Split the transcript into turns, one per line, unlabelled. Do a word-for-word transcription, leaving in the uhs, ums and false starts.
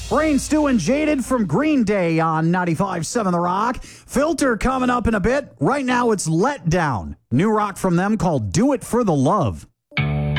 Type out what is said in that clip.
Brain Stew and Jaded from Green Day on ninety-five point seven The Rock. Filter coming up in a bit. Right now it's Let Down. New rock from them called Do It for the Love.